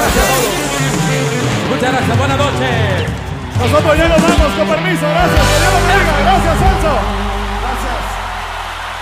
gracias a todos. Muchas gracias, buenas noches. Nosotros ya nos vamos, con permiso, gracias. Que Dios los bendiga.